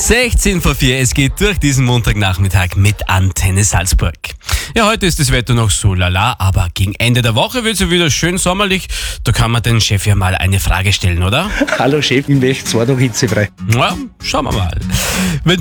16 vor 4, es geht durch diesen Montagnachmittag mit Antenne Salzburg. Ja, heute ist das Wetter noch so lala, aber gegen Ende der Woche wird es ja wieder schön sommerlich. Da kann man den Chef ja mal eine Frage stellen, oder? Hallo Chef, in welchem 2 Tage hitzefrei? Na, schauen wir mal. Wenn